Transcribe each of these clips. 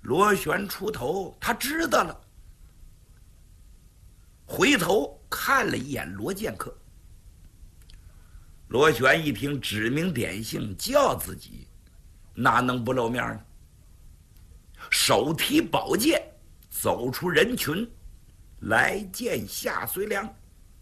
螺旋出头，他知道了，回头看了一眼罗剑客。螺旋一听指名点姓叫自己，哪能不露面呢？手提宝剑走出人群，来见夏遂良。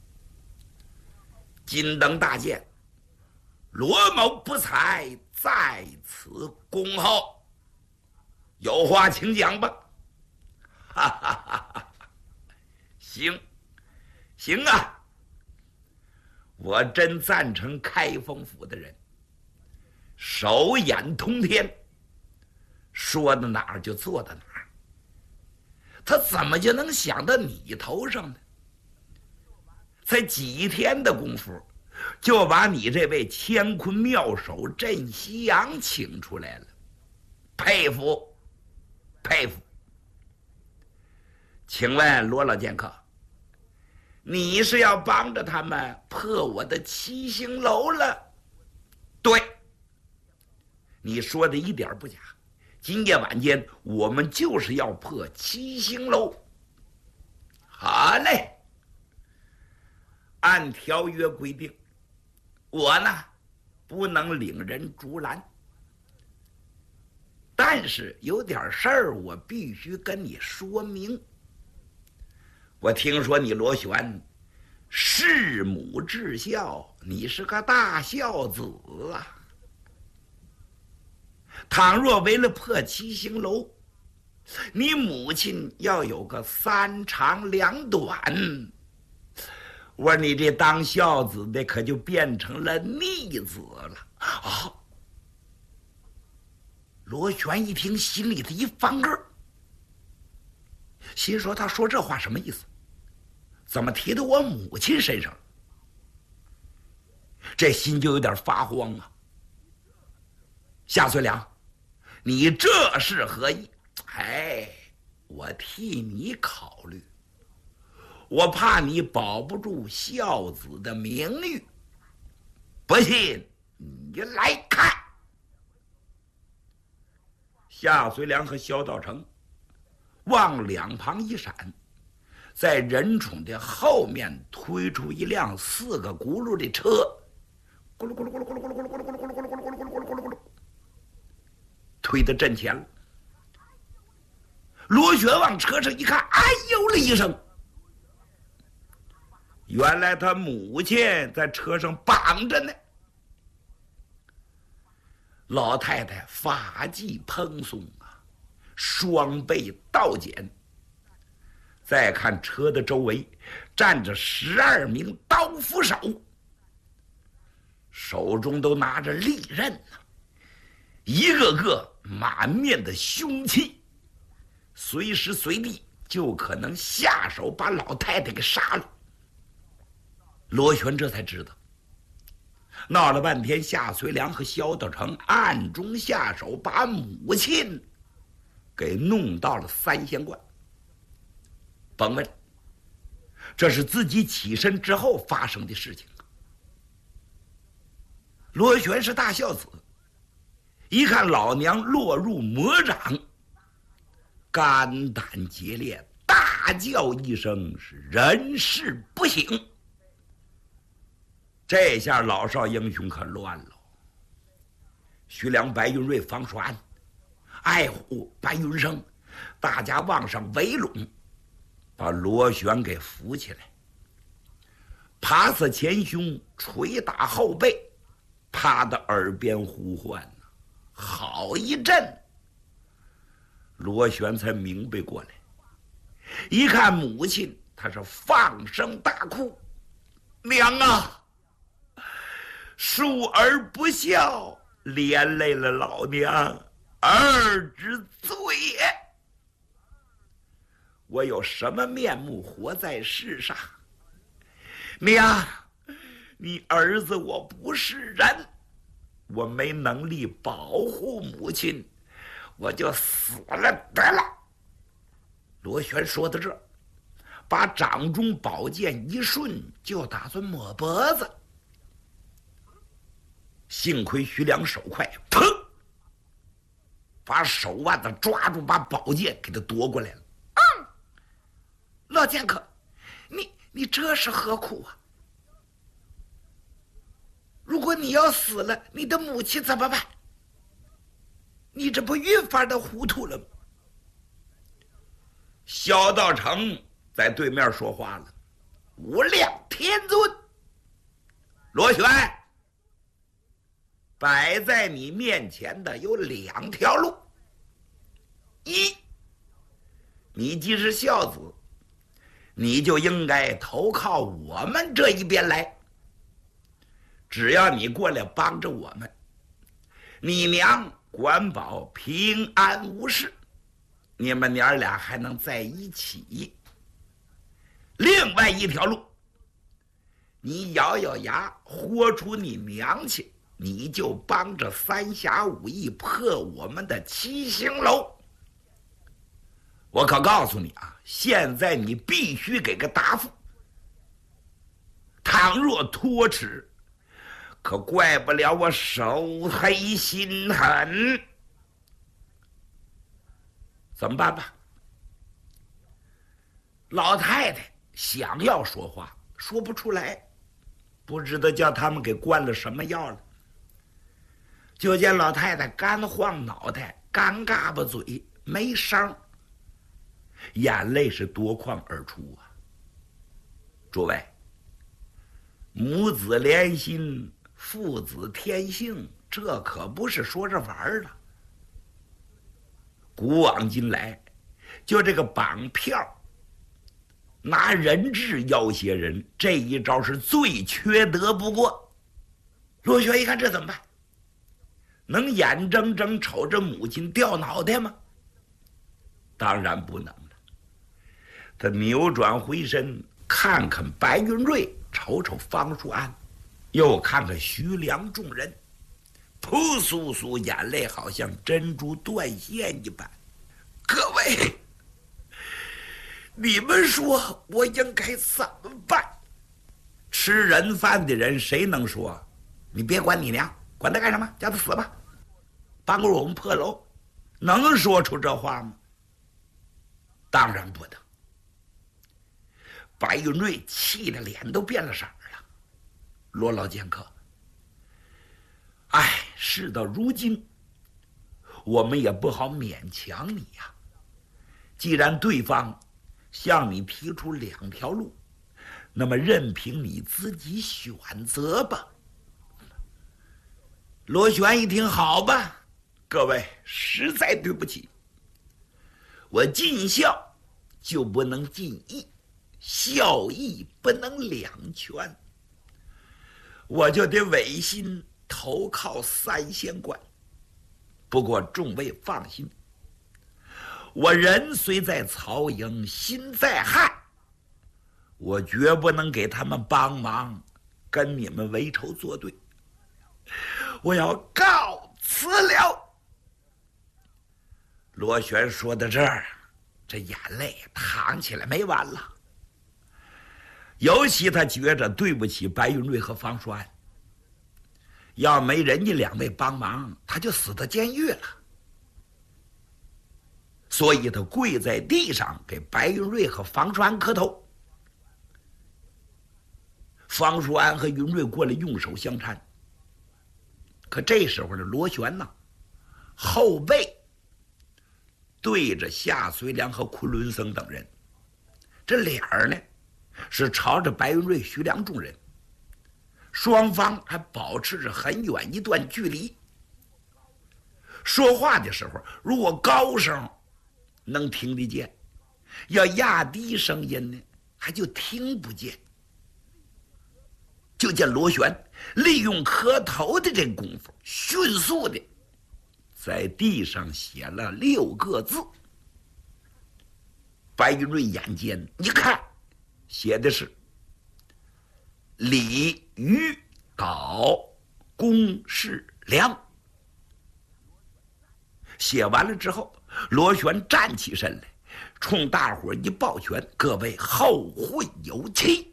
金灯大见，罗某不才在此恭候，有话请讲吧。哈哈哈哈！行，行啊！我真赞成开封府的人，手眼通天，说到哪儿就做到哪儿。他怎么就能想到你头上呢？才几天的功夫，就把你这位乾坤妙手镇西洋请出来了，佩服，佩服。请问罗老剑客，你是要帮着他们破我的七星楼了？对，你说的一点不假。今夜晚间，我们就是要破七星楼。好嘞，按条约规定，我呢不能领人竹篮，但是有点事儿我必须跟你说明。我听说你罗旋弑母至孝，你是个大孝子啊。倘若为了破七星楼，你母亲要有个三长两短，我说你这当孝子的可就变成了逆子了啊！罗旋一听，心里的一翻个，心说他说这话什么意思？怎么提到我母亲身上了？这心就有点发慌啊。夏遂良，你这是何意？哎，我替你考虑，我怕你保不住孝子的名誉。不信你来看。夏遂良和萧道成往两旁一闪，在人宠的后面推出一辆4个轱辘的车，咕噜咕噜咕噜咕噜咕噜咕噜咕噜咕噜咕噜咕噜咕噜咕噜咕噜咕噜，推到阵前了。罗旋往车上一看，哎呦了一声，原来他母亲在车上绑着呢。老太太发髻蓬松啊，双背倒剪。再看车的周围站着12名刀斧手，手中都拿着利刃呢，一个个满面的凶气，随时随地就可能下手把老太太给杀了。罗旋这才知道，闹了半天，夏遂良和萧道成暗中下手，把母亲给弄到了3仙观。甭问，这是自己起身之后发生的事情。罗旋是大孝子，一看老娘落入魔掌，肝胆结裂，大叫一声，是人事不省。这下老少英雄可乱了。徐良、白云瑞、方叔安、爱虎、白云生，大家往上围拢，把罗旋给扶起来，爬死前胸，捶打后背，他的耳边呼唤呢，好一阵。罗旋才明白过来，一看母亲，他是放声大哭：“娘啊，恕儿不孝，连累了老娘，儿之罪也。我有什么面目活在世上？娘，你儿子我不是人，我没能力保护母亲，我就死了得了。”罗旋说到这儿，把掌中宝剑一顺，就打算抹脖子。幸亏徐良手快，砰！ 把手腕子抓住，把宝剑给他夺过来了。老剑客，你这是何苦啊？如果你要死了，你的母亲怎么办？你这不越发的糊涂了吗？萧道成在对面说话了：“无量天尊，罗旋，摆在你面前的有2条路。一，你既是孝子，你就应该投靠我们这一边来。只要你过来帮着我们，你娘管保平安无事，你们娘俩还能在一起。另外一条路，你咬咬牙豁出你娘去，你就帮着三侠五义破我们的七星楼。我可告诉你啊，现在你必须给个答复。倘若拖迟，可怪不了我手黑心狠。怎么办吧？老太太想要说话，说不出来，不知道叫他们给灌了什么药了。就见老太太干晃脑袋，干嘎巴嘴，没声，眼泪是夺眶而出啊！诸位，母子连心，父子天性，这可不是说着玩的。古往今来，就这个绑票拿人质要挟人，这一招是最缺德不过。罗旋一看这怎么办？能眼睁睁瞅着母亲掉脑袋吗？当然不能了。他扭转回身，看看白云瑞，瞅瞅方叔安，又看看徐良众人，扑簌簌眼泪好像珍珠断线一般。各位，你们说我应该怎么办？吃人饭的人谁能说你别管你娘，管他干什么？叫他死吧，帮助我们破楼，能说出这话吗？当然不能。白云瑞气得脸都变了色了。罗老剑客，哎，事到如今，我们也不好勉强你呀。既然对方向你提出2条路，那么任凭你自己选择吧。罗旋一听，好吧，各位实在对不起，我尽孝就不能尽义，孝义不能两全，我就得违心投靠3仙观。不过众位放心，我人虽在曹营，心在汉，我绝不能给他们帮忙，跟你们为仇作对。我要告辞了。罗旋说到这儿，这眼泪淌起来没完了。尤其他觉着对不起白云瑞和方叔安，要没人家2位帮忙，他就死到监狱了。所以他跪在地上给白云瑞和方叔安磕头。方叔安和云瑞过来用手相搀。可这时候的罗旋呢，后背对着夏遂良和昆仑僧等人，这脸儿呢是朝着白云瑞、徐良众人，双方还保持着很远一段距离。说话的时候，如果高声能听得见，要压低声音呢，还就听不见。就见罗旋利用磕头的这功夫，迅速的在地上写了6个字。白云瑞眼尖一看，写的是李于岛公事良。写完了之后，罗旋站起身来，冲大伙一抱拳：“各位后会有期。”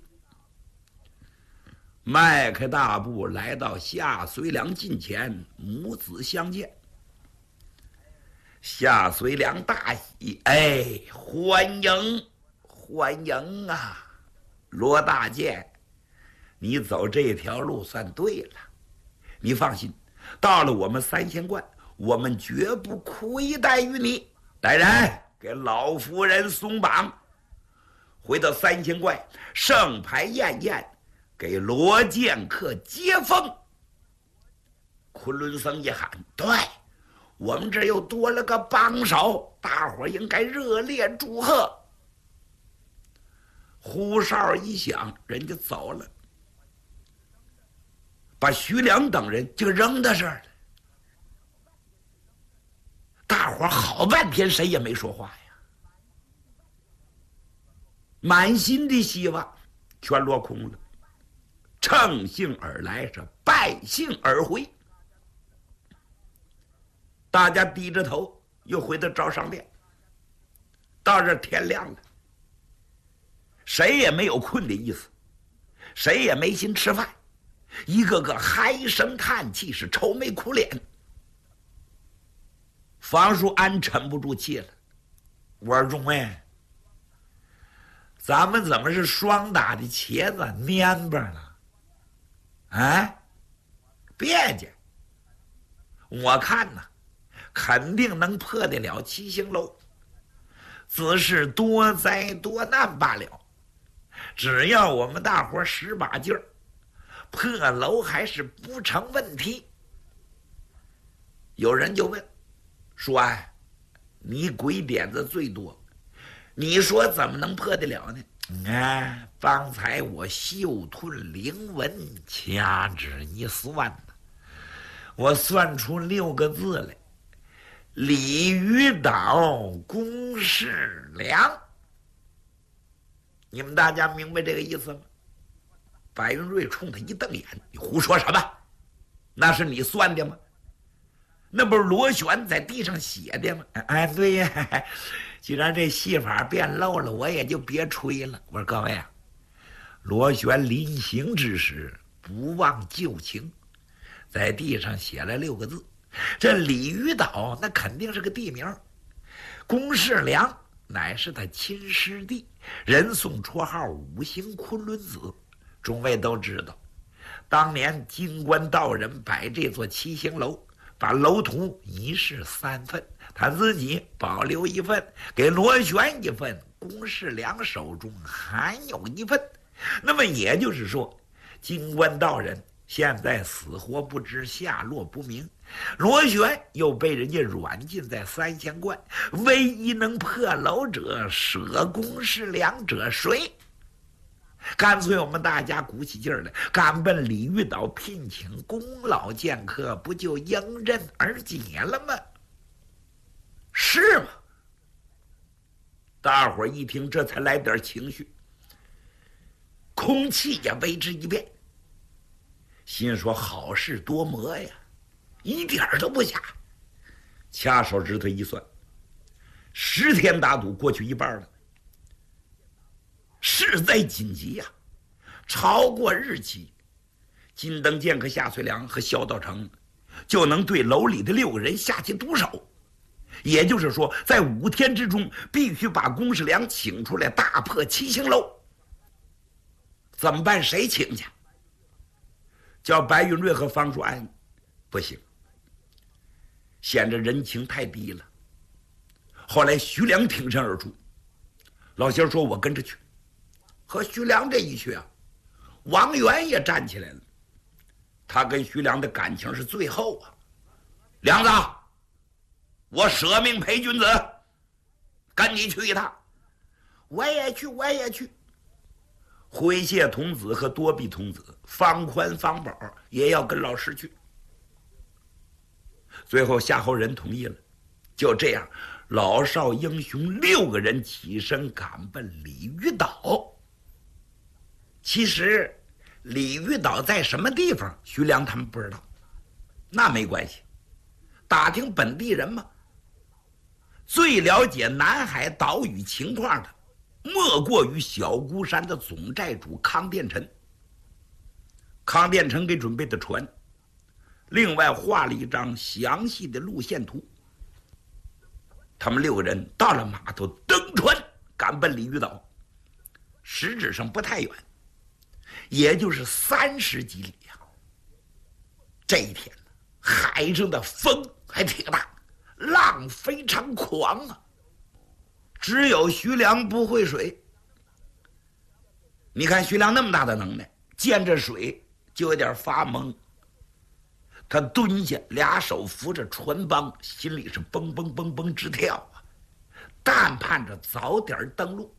迈开大步来到夏遂良近前，母子相见。 夏遂良大喜，哎，欢迎欢迎啊！罗大健，你走这条路算对了。你放心，到了我们三仙观，我们绝不亏待于你。来人，给老夫人松绑。回到三仙观，盛牌宴宴，给罗剑客接风。昆仑僧一喊：“对，我们这又多了个帮手，大伙应该热烈祝贺。”呼哨一响，人家走了，把徐良等人就扔到这儿了。大伙好半天谁也没说话呀，满心的希望全落空了。乘兴而来，是败兴而回。大家低着头又回到招商店。到这天亮了，谁也没有困的意思，谁也没心吃饭，一个个唉声叹气，是愁眉苦脸。房叔安沉不住气了，我说：“钟卫，咱们怎么是霜打的茄子蔫巴了？啊，别介，我看呐，肯定能破得了七星楼，只是多灾多难罢了。只要我们大伙使把劲儿，破楼还是不成问题。”有人就问说：“哎，你鬼点子最多，你说怎么能破得了呢？”方才我嗅吞灵文，掐指一算呢，我算出6个字来：鲤鱼岛公事良。你们大家明白这个意思吗？白云瑞冲他一瞪眼：“你胡说什么？那是你算的吗？那不是螺旋在地上写的吗？”“哎，对呀，既然这戏法变漏了，我也就别吹了。”我说：“各位啊，螺旋临行之时不忘旧情，在地上写了6个字。这鲤鱼岛那肯定是个地名，公事良乃是他亲师弟，人送绰号5星昆仑子。众位都知道，当年金官道人摆这座七星楼，把楼图一式3份，他自己保留1份，给螺旋1份，公事良手中还有1份。那么也就是说，金官道人现在死活不知，下落不明，螺旋又被人家软禁在三仙观，唯一能破楼者，舍公事良者谁？干脆我们大家鼓起劲儿来，赶奔鲤鱼岛聘请宫老剑客，不就迎刃而解了吗？是吗？大伙儿一听，这才来点情绪，空气也为之一变，心说好事多磨呀，一点都不假。掐手指头一算，10天打赌过去一半了，势在紧急呀，超过日期，金灯剑客夏遂良和萧道成就能对楼里的6个人下起毒手。也就是说，在5天之中，必须把公事良请出来，大破七星楼。怎么办？谁请去？叫白云瑞和方叔安，不行，显着人情太低了。后来徐良挺身而出，老仙说：“我跟着去。”和徐良这一去啊，王元也站起来了。他跟徐良的感情是最厚啊。梁子，我舍命陪君子，跟你去一趟。我也去，我也去。挥谢童子和多臂童子、方宽、方宝也要跟老师去。最后夏侯仁同意了，就这样，老少英雄6个人起身赶奔鲤鱼岛。其实鲤鱼岛在什么地方，徐良他们不知道，那没关系，打听本地人嘛。最了解南海岛屿情况的，莫过于小孤山的总寨主康殿臣。康殿臣给准备的船，另外画了一张详细的路线图。 他们6个人到了码头，登船赶奔鲤鱼岛。实质上不太远，也就是30几里呀。这一天海上的风还挺大，浪非常狂啊。只有徐良不会水。你看徐良那么大的能耐，见着水就有点发懵。他蹲下，俩手扶着船帮，心里是蹦蹦蹦蹦直跳啊，但盼着早点登陆。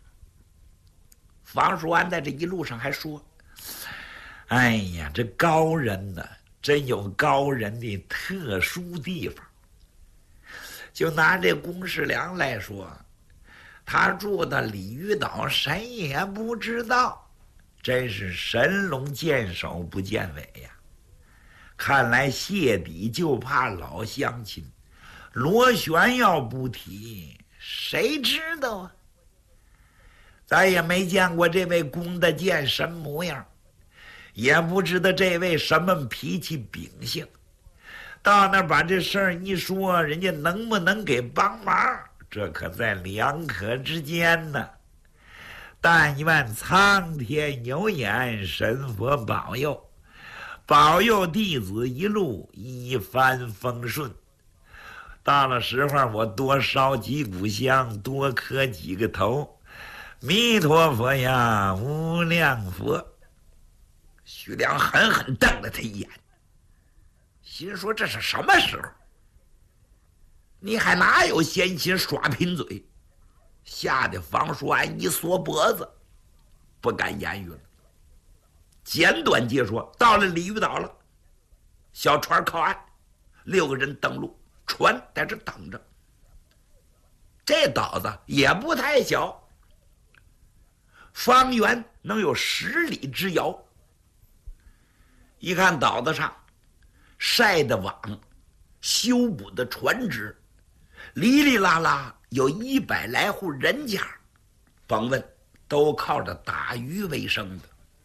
房叔安在这一路上还说：“哎呀，这高人呢，真有高人的特殊地方。就拿这龚世良来说，他住的鲤鱼岛，谁也不知道，真是神龙见首不见尾呀。看来谢底就怕老乡亲，螺旋要不提，谁知道啊？咱也没见过这位龚大剑什么模样，也不知道这位什么脾气秉性。到那儿把这事儿一说，人家能不能给帮忙，这可在两可之间呢。但愿苍天有眼，神佛保佑，保佑弟子一路一帆风顺。到了时候，我多烧几股香，多磕几个头。弥陀佛呀，无量佛！徐良狠狠瞪了他一眼，心说这是什么时候？你还哪有闲心耍贫嘴？吓得房叔安一缩脖子，不敢言语了。简短截说，到了鲤鱼岛了，小船靠岸，6个人登陆，船在这等着。这岛子也不太小，方圆能有10里之遥。一看岛子上晒的网，修补的船只，哩哩啦啦有100来户人家，甭问，都靠着打鱼为生的。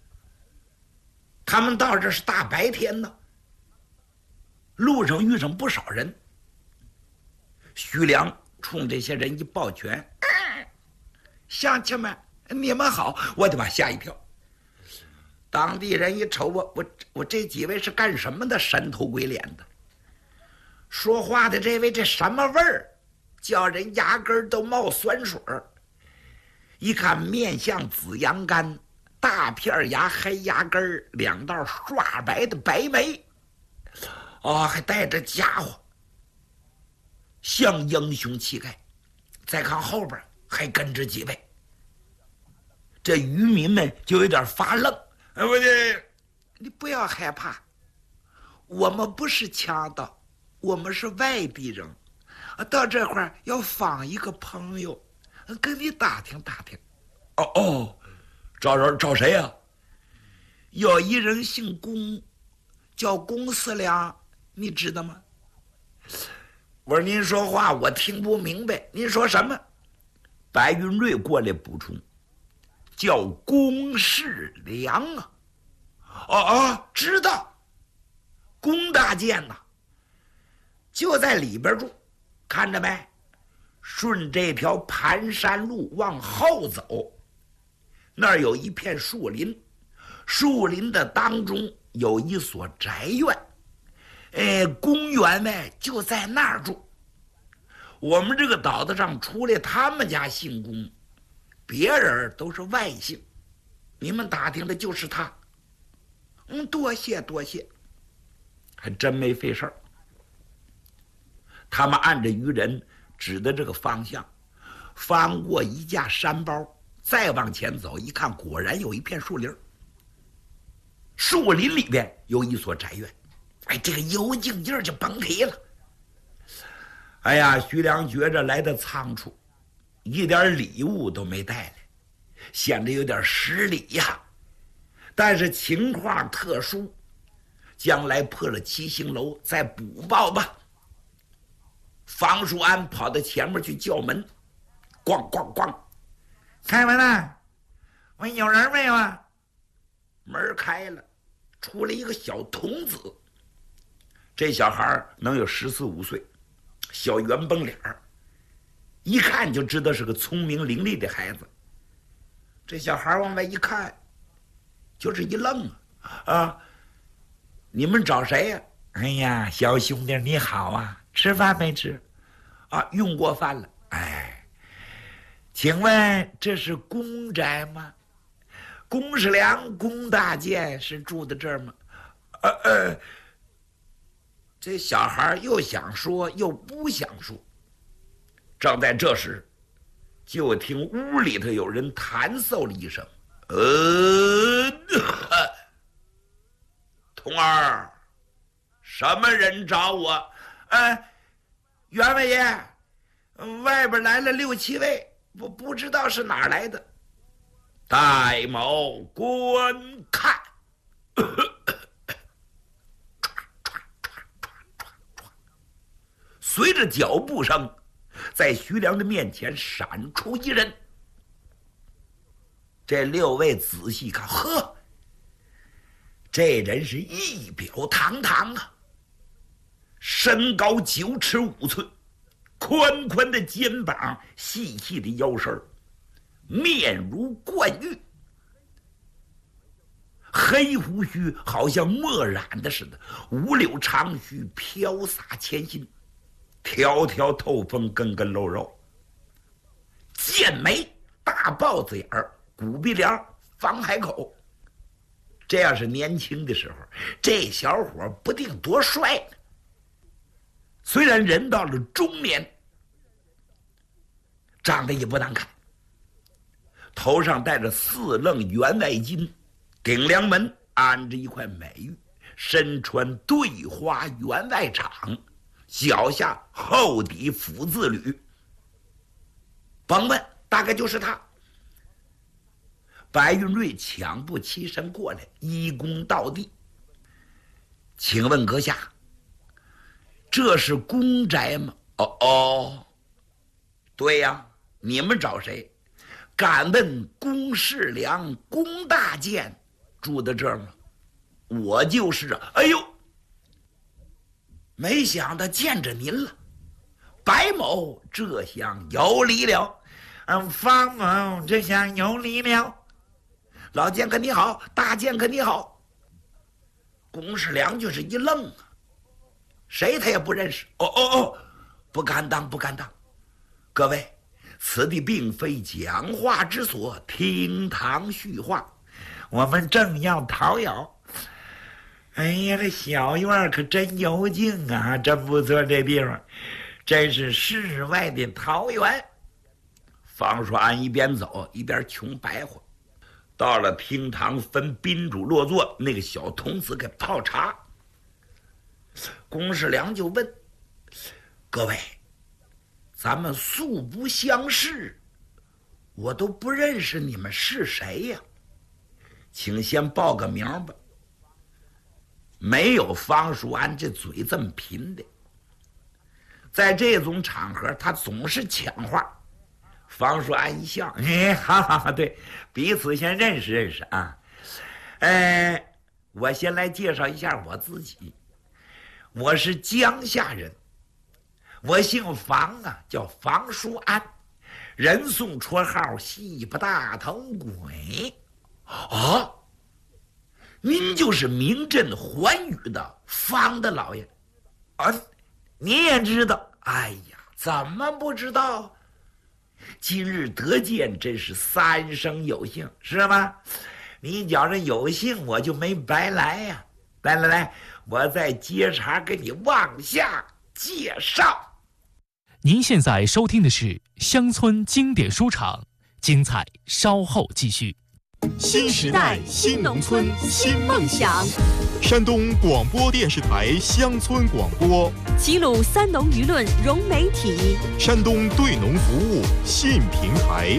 他们到这是大白天呢，路上遇上不少人。徐良冲这些人一抱拳：“乡亲们，你们好！”我的妈，吓一跳。当地人一瞅我这几位是干什么的？神头鬼脸的，说话的这位这什么味儿，叫人牙根都冒酸水儿。一看面像紫阳干，大片牙，黑牙根，2道刷白的白眉，还带着家伙，像英雄气概。再看后边还跟着几位，这渔民们就有点发愣。你不要害怕，我们不是强盗，我们是外地人，到这块儿要访一个朋友，跟你打听打听。找谁呀？有一人姓龚，叫龚四良，你知道吗？我说您说话我听不明白，您说什么？白云瑞过来补充，叫龚世良啊。知道，龚大剑呐，就在里边住，看着没？顺这条盘山路往后走，那儿有一片树林，树林的当中有一所宅院，公园呢就在那儿住。我们这个岛子上除了他们家姓龚，别人都是外姓，你们打听的就是他。多谢多谢，还真没费事儿。他们按着渔人指的这个方向，翻过一架山包，再往前走，一看果然有一片树林，树林里边有一所宅院。这个幽静劲儿就甭提了。徐良觉着来的仓促，一点礼物都没带来，显得有点失礼呀。但是情况特殊，将来破了7星楼再补报吧。房叔安跑到前面去叫门，咣咣咣，开门了，问有人没有啊？门开了，出来一个小童子。这小孩能有14、15岁，小圆绷脸， 一看就知道是个聪明伶俐的孩子。这小孩往外一看，就是一愣啊！你们找谁呀？ 哎呀，小兄弟你好啊，吃饭没吃？ 啊，用过饭了。 哎，请问这是公宅吗？ 公世良、公大健是住的这儿吗？这小孩又想说又不想说。正在这时，就听屋里头有人弹嗽了一声：“童儿，什么人找我？” 员外爷，外边来了6、7位，不知道是哪儿来的。 戴某观看。随着脚步声，在徐良的面前闪出一人。这6位仔细看，呵，这人是仪表堂堂啊，身高9尺5寸，宽宽的肩膀，细细的腰身，面如冠玉，黑胡须好像墨染的似的，五柳长须飘洒前心，条条透风，根根露肉，剑眉，大豹子眼儿，骨鼻梁，方海口。这要是年轻的时候，这小伙不定多帅呢。虽然人到了中年，长得也不难看，头上戴着4楞员外巾，顶梁门安着一块美玉，身穿对花员外氅，脚下厚底斧字履。甭问，大概就是他。白云瑞抢步起身过来，一躬到地：“请问阁下，这是公宅吗？”“哦，对呀，你们找谁？”“敢问公世良、公大健住的这儿吗？”“我就是啊。”“哎呦，没想到见着您了，白某这厢有礼了。”“ 方某这厢有礼了。”“ 老剑客你好，大剑客你好。”公世良就是一愣啊，谁他也不认识。“哦，不敢当，不敢当。各位，此地并非讲话之所，厅堂叙话， 我们正要讨友。”“哎呀，这小院可真幽静啊，真不错，这地方真是世外的桃源。” 方叔安一边走一边穷白话。到了厅堂分宾主落座，那个小童子给泡茶。公世良就问：“各位，咱们素不相识，我都不认识你们是谁呀？请先报个名吧。”没有方叔安这嘴这么贫的，在这种场合他总是抢话。方叔安一笑：“ 好，对，彼此先认识认识啊。 我先来介绍一下我自己，我是江夏人，我姓房啊，叫房叔安，人送绰号西巴大头鬼。”“啊，您就是名震寰宇的方大老爷啊？你也知道？”“ 哎呀，怎么不知道？今日得见，真是3生有幸，是吗？ 你觉着有幸，我就没白来呀。来，我再接茬给你往下介绍。” 您现在收听的是乡村经典书场，精彩稍后继续。 新时代新农村新梦想，山东广播电视台乡村广播， 齐鲁三农舆论融媒体， 山东对农服务信平台。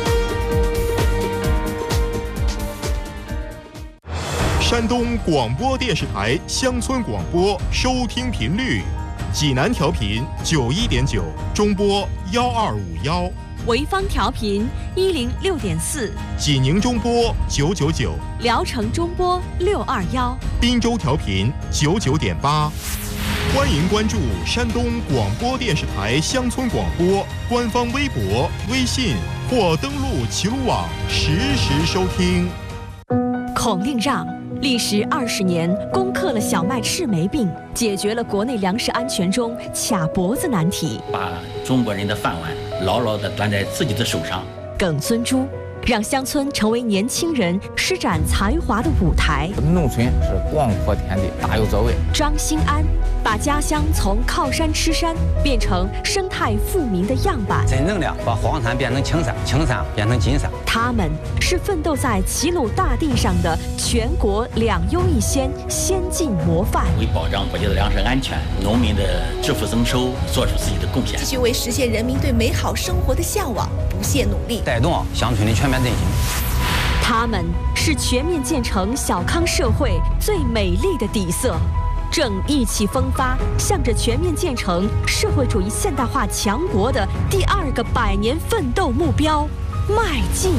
山东广播电视台乡村广播收听频率：济南调频91.9，中波1251。 潍坊调频106.4， 济宁中波999， 聊城中波621， 滨州调频99.8。 欢迎关注山东广播电视台乡村广播官方微博、微信或登录齐鲁网实时收听。 孔令让历时20年，攻克了小麦赤霉病，解决了国内粮食安全中卡脖子难题， 把中国人的饭碗牢牢地端在自己的手上。 耿孙洙让乡村成为年轻人施展才华的舞台。 农村是广阔天地，大有作为。 张兴安把家乡从靠山吃山变成生态富民的样板， 真正的把黄山变成青山，青山变成金山。 他们是奋斗在齐鲁大地上的全国2优1先先进模范， 为保障国家的粮食安全、农民的致富增收做出自己的贡献， 继续为实现人民对美好生活的向往不懈努力， 带动乡村的全面振兴。 他们是全面建成小康社会最美丽的底色，正意气风发，向着全面建成社会主义现代化强国的第2个100年奋斗目标迈进。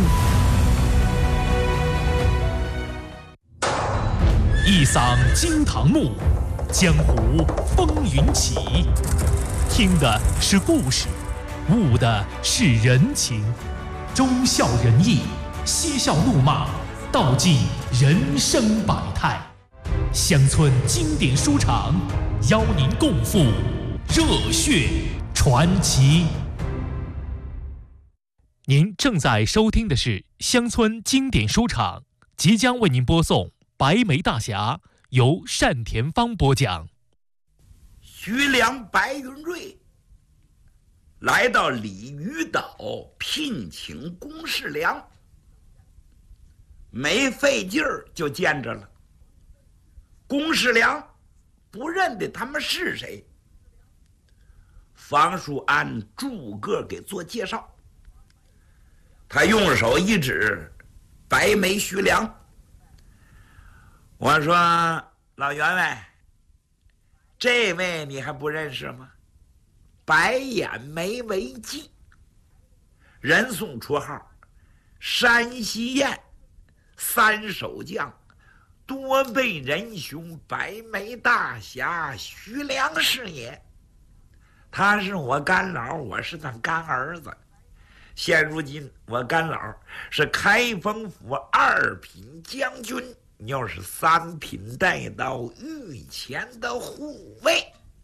一嗓惊堂木，江湖风云起。听的是故事，悟的是人情，忠孝仁义，嬉笑怒骂，道尽人生百态。乡村经典书场邀您共赴热血传奇。您正在收听的是乡村经典书场，即将为您播送《白眉大侠》，由单田芳播讲。 徐良、白云瑞来到鲤鱼岛聘请龚世良，没费劲儿就见着了。龚世良不认得他们是谁，房叔安逐个给做介绍。他用手一指白眉徐良，我说老员外，这位你还不认识吗？白眼眉为记，人送绰号山西雁，3手将，多倍仁兄白眉大侠徐良是也。他是我干老，我是他干儿子。现如今我干老是开封府2品将军，又是3品带到御前的护卫。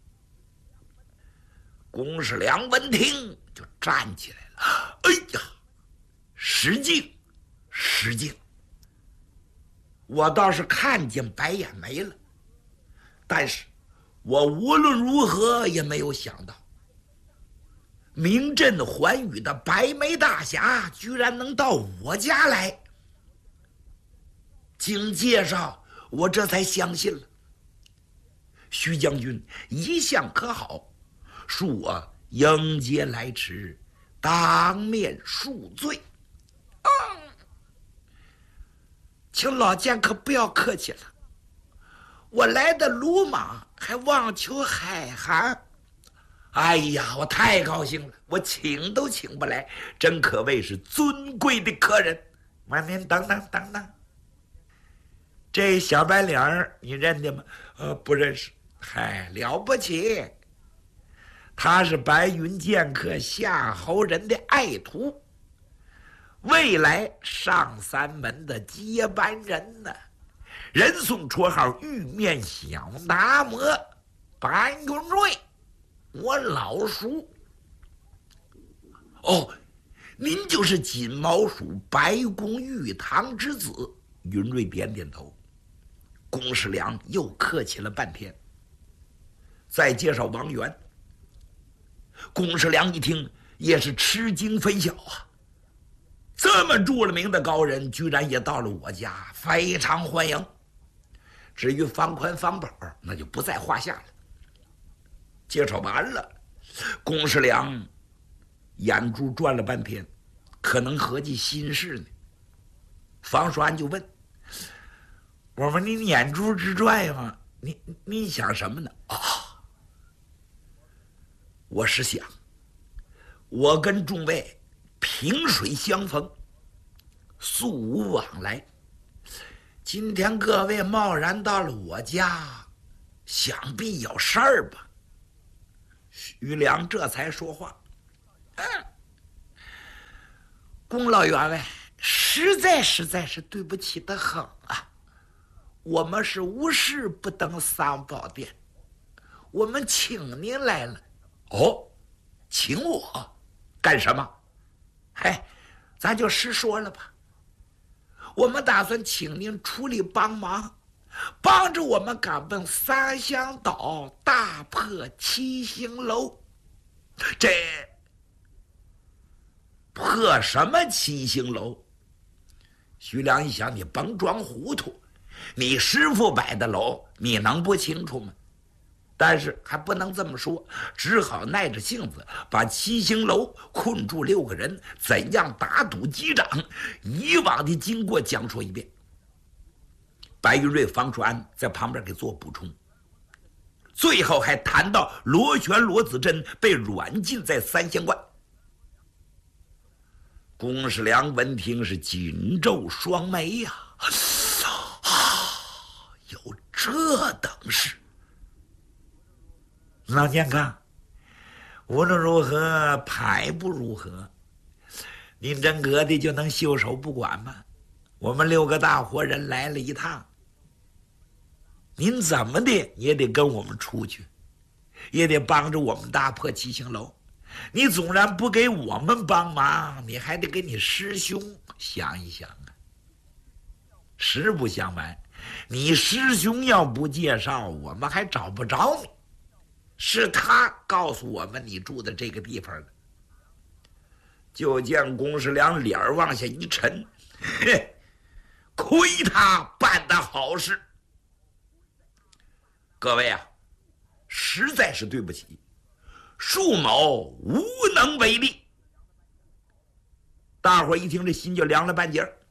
龚世良闻听就站起来了，哎呀，失敬失敬，我倒是看见白眼眉了，但是我无论如何也没有想到名震寰宇的白眉大侠居然能到我家来。经介绍，我这才相信了。徐将军一向可好，恕我迎接来迟，当面恕罪。请老剑客不要客气了，我来的鲁莽，还望求海涵。哎呀，我太高兴了，我请都请不来，真可谓是尊贵的客人。您等等，这小白脸儿你认得吗？不认识。嗨，了不起，他是白云剑客夏侯人的爱徒，未来上3门的接班人呢。人送绰号玉面小达摩，白云瑞，我老熟。哦，您就是锦毛鼠白公玉堂之子。云瑞点点头。龚世良又客气了半天，再介绍王元。龚世良一听也是吃惊分晓啊，这么著了名的高人居然也到了我家，非常欢迎。至于方宽、方宝，那就不在话下了。介绍完了，龚世良眼珠转了半天，可能合计心事呢。方叔安就问：“我说你眼珠直转吗？你想什么呢？”我是想，我跟众位萍水相逢，素无往来，今天各位贸然到了我家， 想必有事儿吧？徐良这才说话：“龚老员外，实在是对不起的很啊！我们是无事不登三宝殿，我们请您来了。” 哦，请我干什么？ 嗨，咱就实说了吧。我们打算请您出力帮忙，帮着我们赶奔三香岛，大破七星楼。 这破什么七星楼？徐良一想，你甭装糊涂，你师傅摆的楼，你能不清楚吗？但是还不能这么说，只好耐着性子把七星楼困住6个人，怎样打赌击掌，以往的经过讲述一遍。白云瑞、方传在旁边给做补充，最后还谈到罗旋、罗子珍被软禁在三仙观。龚世良闻听是紧皱双眉呀，有这等事！ 老健康，无论如何，排不如何，您真格的就能袖手不管吗？我们6个大活人来了一趟，您怎么的也得跟我们出去，也得帮着我们大破七星楼。你总然不给我们帮忙，你还得给你师兄想一想啊。实不相瞒，你师兄要不介绍，我们还找不着你。是他告诉我们你住的这个地方的。就见龚世良脸往下一沉，嘿，亏他办的好事。各位啊，实在是对不起，恕某无能为力。大伙一听这心就凉了半截儿。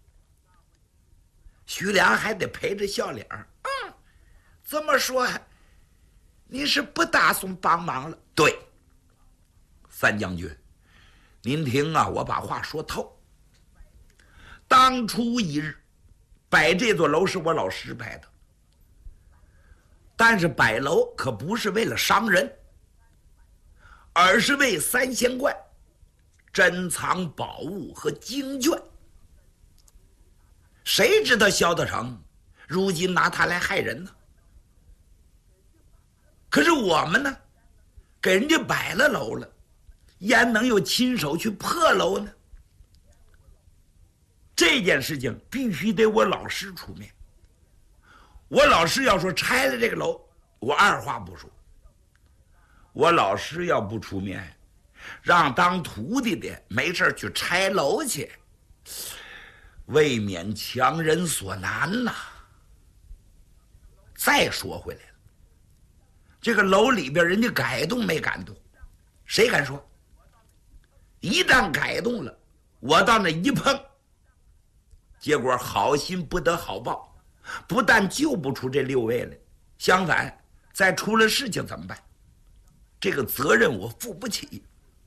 徐良还得陪着笑脸儿，这么说你是不打算帮忙了？ 对，三将军，您听啊，我把话说透。当初一日，摆这座楼是我老师摆的，但是摆楼可不是为了伤人，而是为三仙观珍藏宝物和经卷。谁知道萧德成如今拿它来害人呢？可是我们呢，给人家摆了楼了，焉能有亲手去破楼呢？这件事情必须得我老师出面。我老师要说拆了这个楼，我二话不说。我老师要不出面，让当徒弟的没事去拆楼去，未免强人所难呐。再说回来了，这个楼里边人家改动没改动，谁敢说？一旦改动了，我到那一碰，结果好心不得好报，不但救不出这6位来，相反，再出了事情怎么办？这个责任我负不起。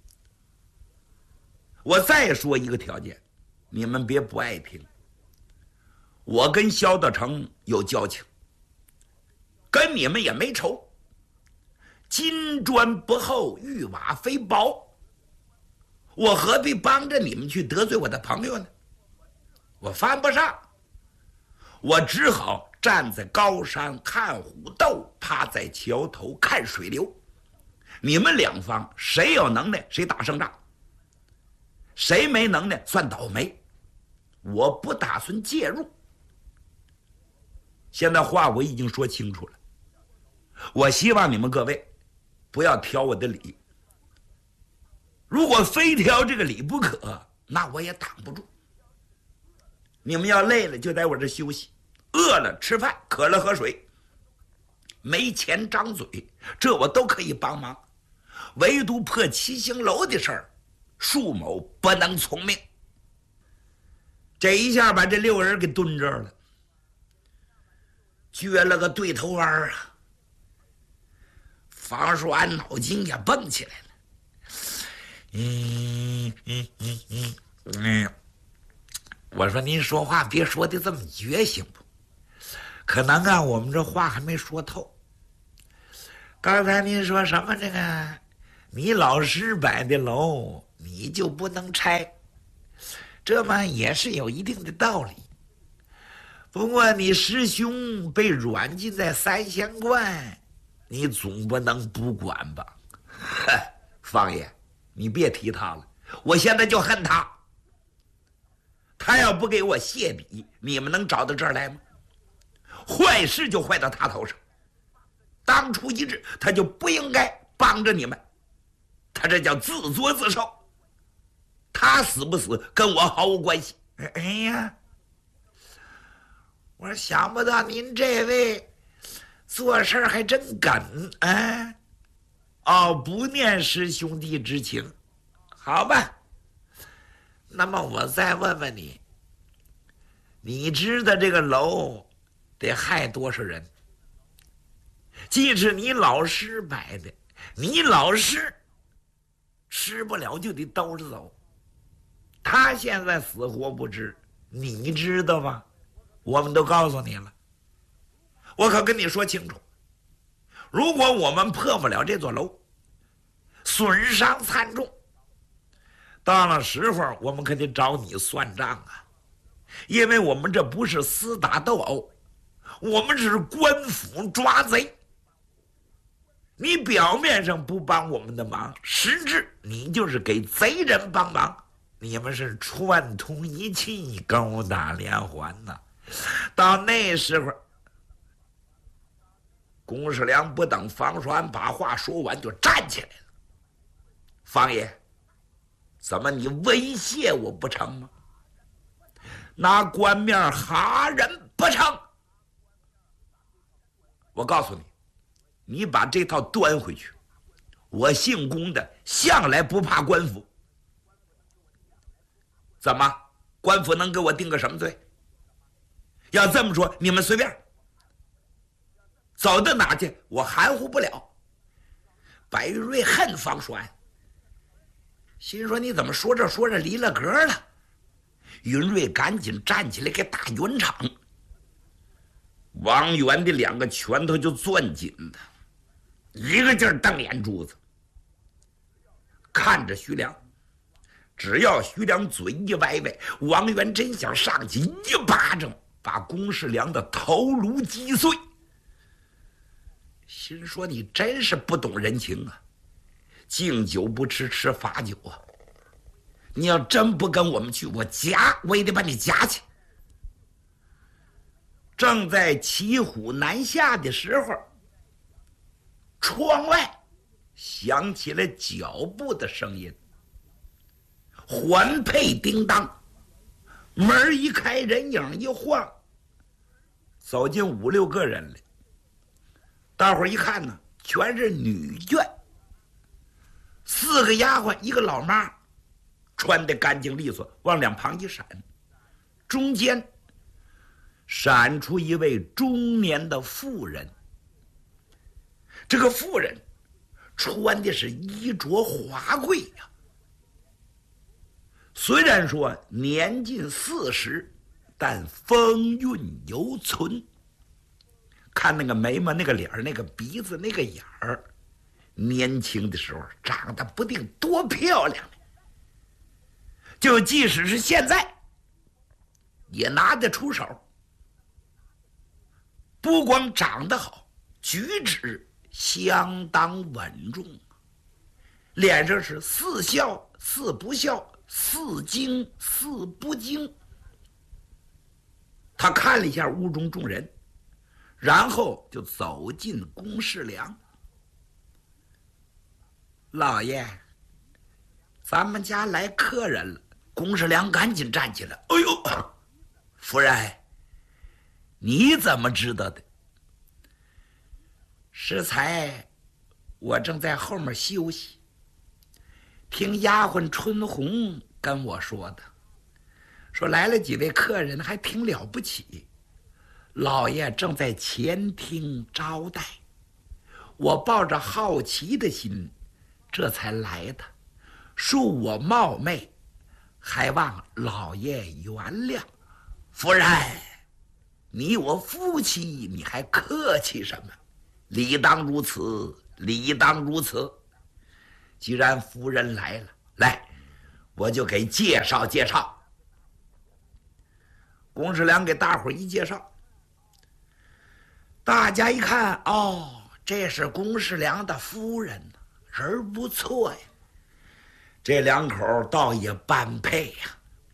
我再说一个条件，你们别不爱听。我跟萧德成有交情，跟你们也没仇。金砖不厚，玉瓦非薄，我何必帮着你们去得罪我的朋友呢？我犯不上，我只好站在高山看虎斗，趴在桥头看水流。你们两方谁有能耐谁打胜仗，谁没能耐算倒霉，我不打算介入。现在话我已经说清楚了，我希望你们各位不要挑我的理，如果非挑这个理不可，那我也挡不住。你们要累了就在我这休息，饿了吃饭，渴了喝水，没钱张嘴，这我都可以帮忙。唯独破七星楼的事儿，恕某不能从命。这一下把这6个人给蹲这儿了，撅了个对头弯啊。房叔安脑筋也蹦起来了。我说您说话别说的这么绝行不？可能啊，我们这话还没说透。 刚才您说什么？这个你老师摆的楼，你就不能拆？这嘛也是有一定的道理。不过你师兄被软禁在三仙观，你总不能不管吧？ 方爷，你别提他了，我现在就恨他。他要不给我谢笔，你们能找到这儿来吗？坏事就坏到他头上。当初一日，他就不应该帮着你们，他这叫自作自受。他死不死跟我毫无关系。 哎呀，我想不到您这位做事还真梗啊！哦，不念师兄弟之情，好吧。那么我再问问你，你知道这个楼得害多少人？既是你老师摆的，你老师吃不了就得兜着走。他现在死活不知，你知道吗？我们都告诉你了。我可跟你说清楚，如果我们破不了这座楼，损伤惨重，到了时候我们可得找你算账啊！因为我们这不是厮打斗殴，我们只是官府抓贼。你表面上不帮我们的忙，实质你就是给贼人帮忙。你们是串通一气，勾打连环呐！到那时候， 龚世良不等方栓把话说完，就站起来了。方爷，怎么你威胁我不成吗？拿官面哈人不成？我告诉你，你把这套端回去。我姓龚的向来不怕官府。怎么，官府能给我定个什么罪？要这么说，你们随便走到哪去，我含糊不了。白玉瑞恨方栓，心说你怎么说着说着离了格了？云瑞赶紧站起来给打圆场。王元的两个拳头就攥紧了，一个劲儿瞪眼珠子看着徐良。只要徐良嘴一歪歪，王元真想上去一巴掌把龚世良的头颅击碎。心说你真是不懂人情啊，敬酒不吃吃罚酒啊！你要真不跟我们去，我也得把你夹起。正在骑虎难下的时候，窗外响起了脚步的声音，环佩叮当，门一开，人影一晃，走进5、6个人来。大伙儿一看呢，全是女眷，4个丫鬟，1个老妈，穿得干净利索，往两旁一闪，中间闪出一位中年的妇人。这个妇人穿的是衣着华贵呀，虽然说年近40，但风韵犹存。看那个眉毛，那个脸，那个鼻子，那个眼儿，年轻的时候长得不定多漂亮呢。就即使是现在，也拿得出手。不光长得好，举止相当稳重，脸上是似笑似不笑，似惊似不惊。他看了一下屋中众人，然后就走进龚世良。老爷，咱们家来客人了。龚世良赶紧站起来。哎呦，夫人，你怎么知道的？适才我正在后面休息，听丫鬟春红跟我说的，说来了几位客人还挺了不起，老爷正在前厅招待，我抱着好奇的心这才来的，恕我冒昧，还望老爷原谅。夫人，你我夫妻，你还客气什么？理当如此， 理当如此。既然夫人来了，来，我就给介绍介绍。公世良给大伙儿一介绍，大家一看，哦，这是公世良的夫人，人不错呀。这两口倒也般配呀。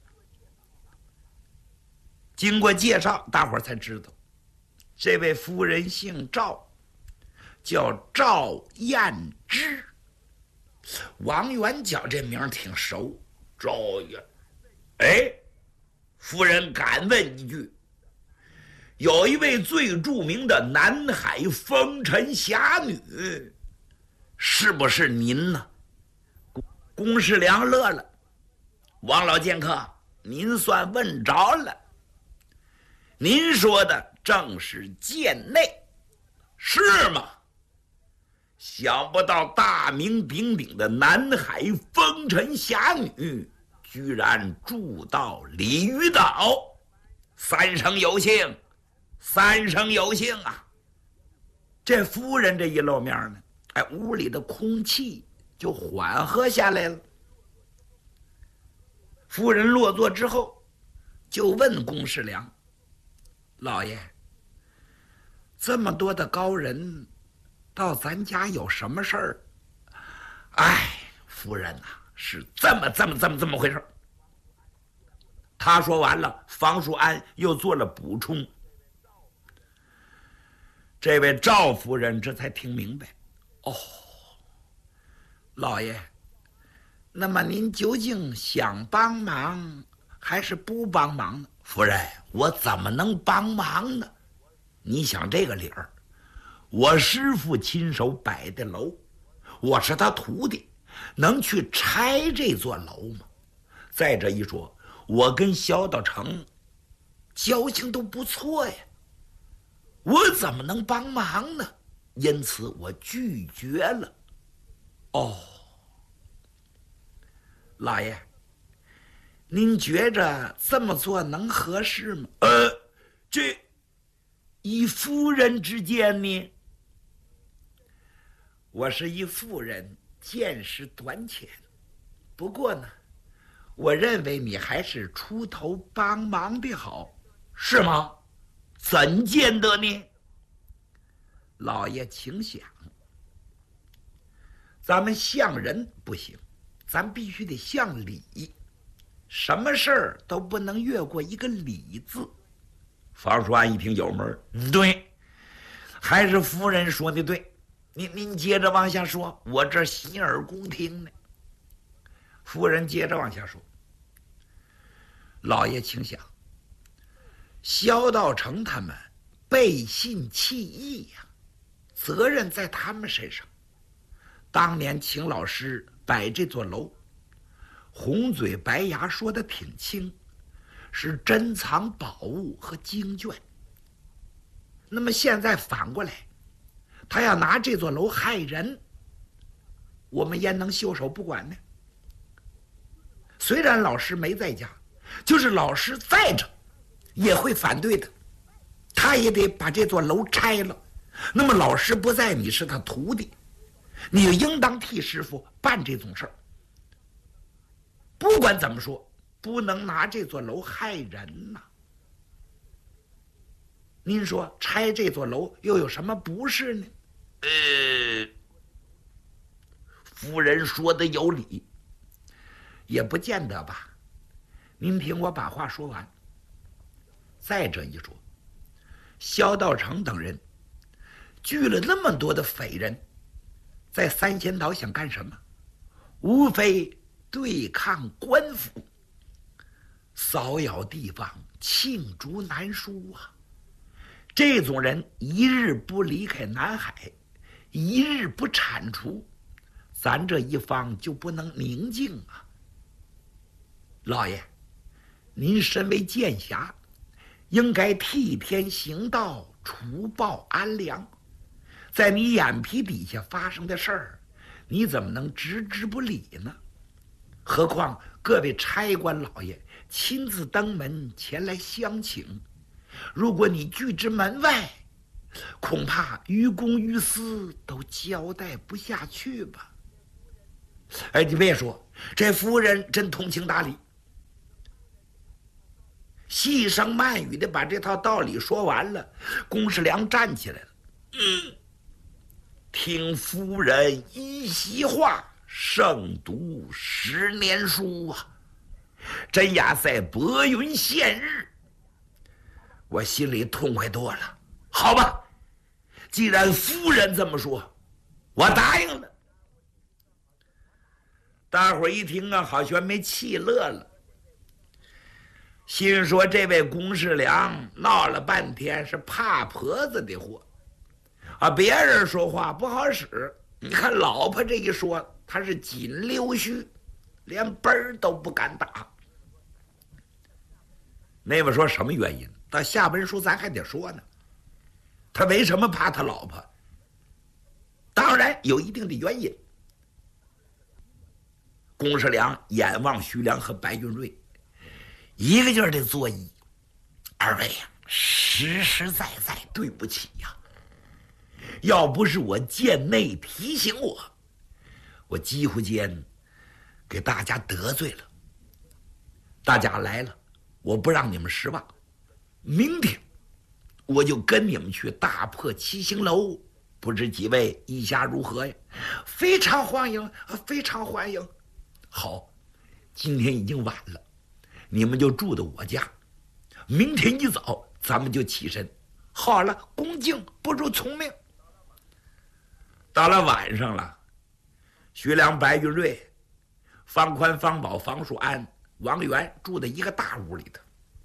经过介绍，大伙儿才知道，这位夫人姓赵，叫赵燕芝。王元角这名挺熟，赵燕。哎，夫人敢问一句，有一位最著名的南海风尘侠女，是不是您呢？公世良乐了，王老剑客，您算问着了。您说的正是贱内，是吗？想不到大名鼎鼎的南海风尘侠女，居然住到鲤鱼岛，三生有幸，三生有幸啊！这夫人这一露面呢，哎，屋里的空气就缓和下来了。夫人落座之后，就问公世良：“老爷，这么多的高人到咱家有什么事儿？”哎，夫人呐，是这么回事。他说完了，房叔安又做了补充。这位赵夫人这才听明白，哦，老爷，那么您究竟想帮忙还是不帮忙呢？夫人，我怎么能帮忙呢？你想这个理儿，我师父亲手摆的楼，我是他徒弟，能去拆这座楼吗？再者一说，我跟萧道成交情都不错呀，我怎么能帮忙呢？因此我拒绝了。哦，老爷，您觉着这么做能合适吗？这以夫人之见呢？我是一妇人，见识短浅，不过呢，我认为你还是出头帮忙的好，是吗？怎见得呢？老爷请想，咱们向人不行，咱必须得向礼，什么事儿都不能越过一个礼字。房叔安一听有门，对，还是夫人说的对，您接着往下说，我这洗耳恭听呢。夫人接着往下说，老爷请想，萧道成他们背信弃义呀，责任在他们身上。当年请老师摆这座楼，红嘴白牙说的挺轻，是珍藏宝物和经卷。那么现在反过来，他要拿这座楼害人，我们焉能袖手不管呢？虽然老师没在家，就是老师在这也会反对的，他也得把这座楼拆了。那么老师不在，你是他徒弟，你就应当替师傅办这种事儿。不管怎么说，不能拿这座楼害人呐。您说拆这座楼又有什么不是呢？夫人说的有理，也不见得吧。您听我把话说完。再者一说，萧道成等人聚了那么多的匪人，在三仙岛想干什么？无非对抗官府，骚扰地方，罄竹难书啊！这种人一日不离开南海，一日不铲除，咱这一方就不能宁静啊！老爷，您身为剑侠，应该替天行道，除暴安良。在你眼皮底下发生的事儿，你怎么能置之不理呢？何况各位差官老爷亲自登门前来相请，如果你拒之门外， 恐怕于公于私都交代不下去吧。哎，你别说，这夫人真通情达理，细声慢语的把这套道理说完了。公世良站起来了，听夫人一席话，胜读10年书啊！真压在白云现日，我心里痛快多了。好吧，既然夫人这么说，我答应了。大伙儿一听啊，好像没气乐了，心说这位公世良闹了半天是怕婆子的祸啊，别人说话不好使，你看老婆这一说，他是紧溜须，连奔儿都不敢打。那位说什么原因？到下文书咱还得说呢。他为什么怕他老婆？当然有一定的原因。公世良眼望徐良和白云瑞，一个劲儿的作揖：“二位呀，实实在在对不起呀！要不是我贱内提醒我几乎间给大家得罪了。大家来了，我不让你们失望。明天我就跟你们去大破七星楼，不知几位意下如何呀？”“非常欢迎，非常欢迎。”“好，今天已经晚了，你们就住到我家，明天一早咱们就起身。”“好了，恭敬不如从命。”到了晚上了，徐良、白云瑞、方宽、方宝、方树安、王元住在一个大屋里头。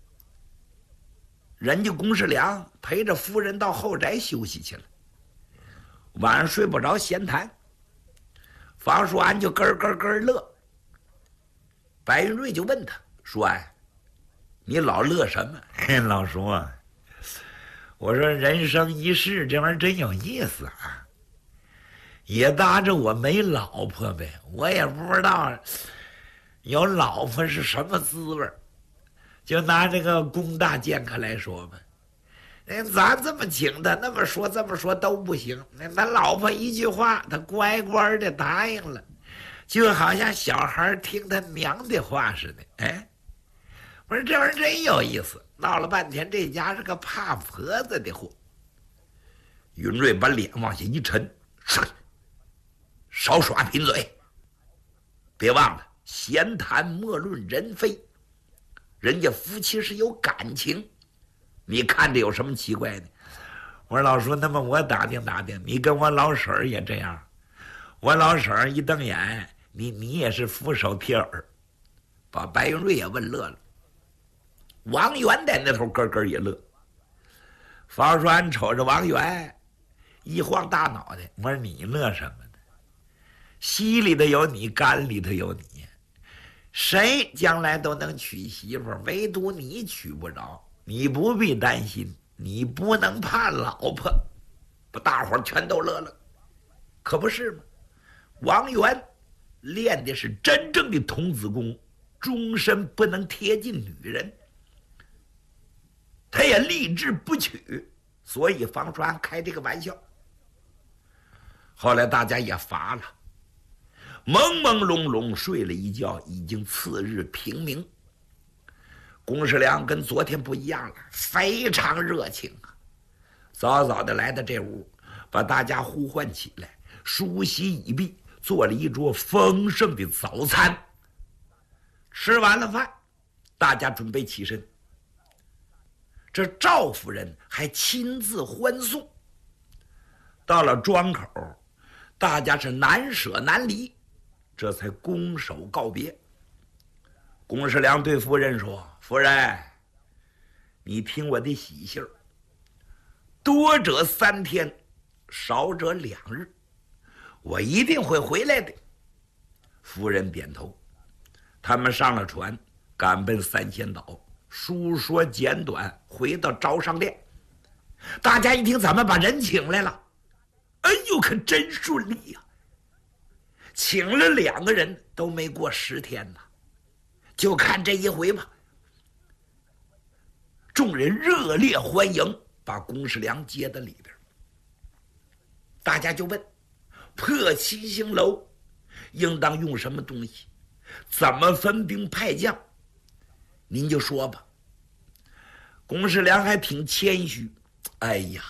人家公世良陪着夫人到后宅休息去了，晚上睡不着闲谈，方树安就咯咯咯乐。白云瑞就问他说：“哎，你老乐什么？”“老叔啊，我说人生一世这玩意儿真有意思啊，也搭着我没老婆呗，我也不知道有老婆是什么滋味。就拿这个龚大剑客来说吧，咱这么请他，那么说这么说都不行。他老婆一句话，他乖乖的答应了，就好像小孩听他娘的话似的。哎，我说这玩意儿真有意思。闹了半天，这家是个怕婆子的货。”云瑞把脸往下一沉，少耍贫嘴，别忘了闲谈莫论人非，人家夫妻是有感情，你看着有什么奇怪的？”我说：“老叔，那么我打听打听，你跟我老婶儿也这样？我老婶儿一瞪眼，你也是俯首帖耳。”把白云瑞也问乐了，王元在那头咯咯也乐。方树安瞅着王元，一晃大脑袋，我说：“你乐什么呢？稀里头有你，干里头有你，谁将来都能娶媳妇，唯独你娶不着。你不必担心，你不能怕老婆。”不，大伙儿全都乐了，可不是吗？王元练的是真正的童子功，终身不能贴近女人，他也立志不娶，所以方树安开这个玩笑。后来大家也乏了，朦朦胧胧睡了一觉，已经次日平明。龚世良跟昨天不一样了，非常热情啊！早早的来到这屋，把大家呼唤起来，梳洗已毕，做了一桌丰盛的早餐。吃完了饭，大家准备起身。这赵夫人还亲自欢送。到了庄口，大家是难舍难离，这才拱手告别。龚世良对夫人说：“夫人，你听我的喜信儿，多者3天，少者2日，我一定会回来的。”夫人点头。他们上了船，赶奔3仙岛，书说简短，回到招商店。大家一听咱们把人请来了，哎呦，可真顺利呀！请了2个人都没过10天呢，就看这一回吧。众人热烈欢迎，把龚世良接到里边。 大家就问，破七星楼应当用什么东西，怎么分兵派将，您就说吧。龚世良还挺谦虚，哎呀，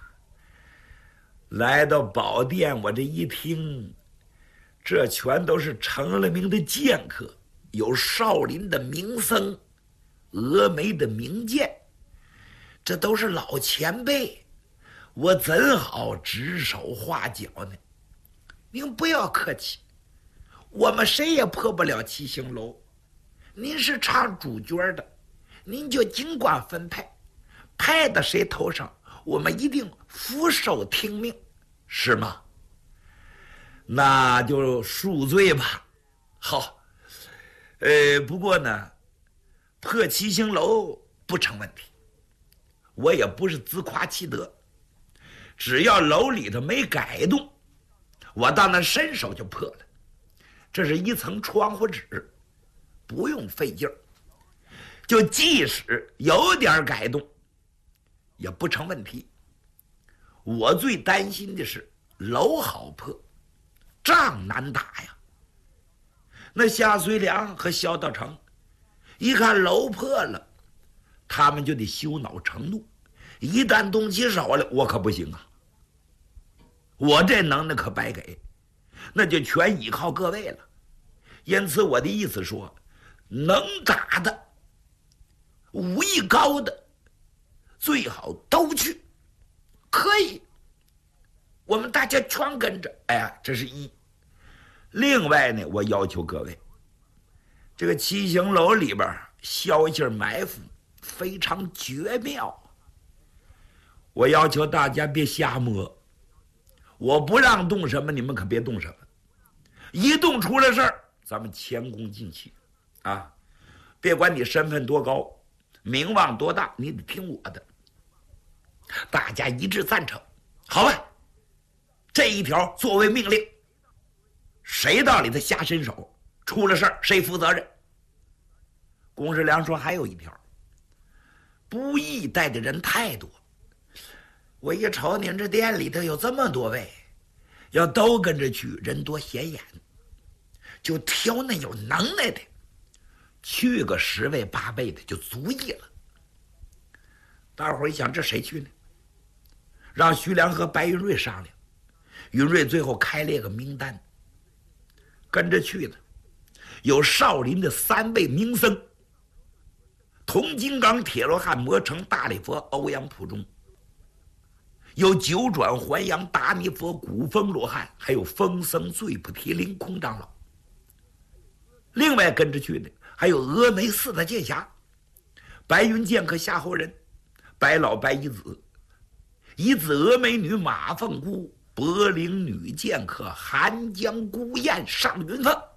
来到宝殿，我这一听，这全都是成了名的剑客，有少林的名僧，峨眉的名剑，这都是老前辈，我怎好指手画脚呢？您不要客气，我们谁也破不了七星楼，您是唱主角的，您就尽管分派，派到谁头上，我们一定俯首听命，是吗？那就恕罪吧。好，不过呢，破七星楼不成问题，我也不是自夸其德，只要楼里头没改动，我到那伸手就破了。这是一层窗户纸，不用费劲儿，就即使有点改动也不成问题。我最担心的是楼好破，仗难打呀。那夏遂良和萧道成一看楼破了，他们就得羞恼成怒，一旦动起手来，我可不行啊，我这能耐可白给，那就全依靠各位了。因此我的意思说，能打的武艺高的最好都去，可以，我们大家全跟着。哎，这是一。另外呢，我要求各位，这个七星楼里边消息埋伏非常绝妙，我要求大家别瞎摸，我不让动什么，你们可别动什么，一动出了事儿，咱们前功尽弃啊！别管你身份多高，名望多大，你得听我的。大家一致赞成，好吧？这一条作为命令，谁到里头瞎伸手，出了事儿谁负责任？龚世良说还有一条，不义带的人太多，我一瞅您这店里头有这么多位，要都跟着去，人多显眼，就挑那有能耐的，去个10位8位的就足矣了。大伙儿一想，这谁去呢？让徐良和白云瑞商量，云瑞最后开列个名单，跟着去的有少林的3位名僧，铜金刚、铁罗汉、魔城、大力佛、欧阳普忠，有九转还阳、达尼佛、古风罗汉，还有风僧醉菩提、凌空长老。另外跟着去的还有峨眉4大剑侠，白云剑客夏侯仁、白老白一子、一子峨眉女马凤姑、柏林女剑客寒江孤雁上云凤。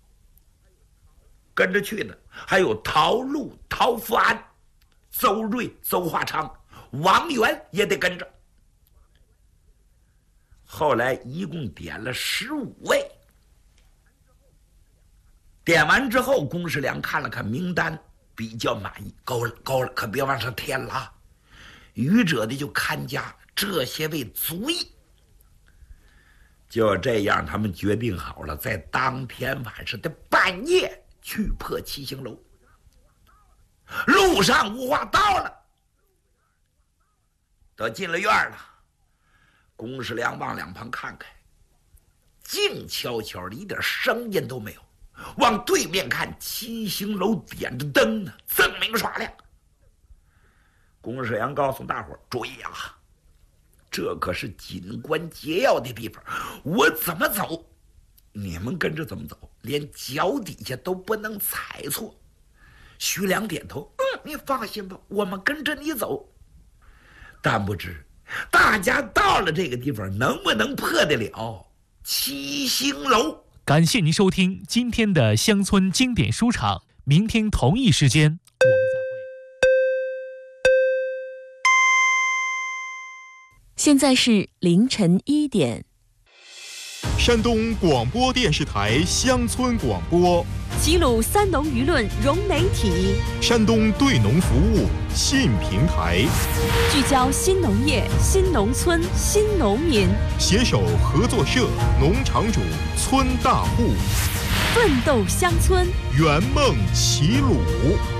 跟着去的还有陶禄、陶福安、邹瑞、邹华昌、王元也得跟着。后来一共点了15位。点完之后，龚世良看了看名单，比较满意，够了，够了，可别往上添了啊！愚者的就看家，这些位足矣。就这样，他们决定好了，在当天晚上的半夜去破七星楼。路上无话到了，都进了院了。龚世良往两旁看看，静悄悄的，一点声音都没有。往对面看，七星楼点着灯呢，锃明耍亮。龚世良告诉大伙儿：“注意啊，这可是紧关节要的地方，我怎么走，你们跟着怎么走，连脚底下都不能踩错。”徐良点头：“你放心吧，我们跟着你走。”但不知大家到了这个地方，能不能破得了七星楼？ 感谢您收听今天的乡村经典书场，明天同一时间我们再会。 现在是凌晨1点。 山东广播电视台乡村广播齐鲁三农舆论融媒体， 山东对农服务新平台， 聚焦新农业、新农村、新农民， 携手合作社、农场主、村大户， 奋斗乡村， 圆梦齐鲁。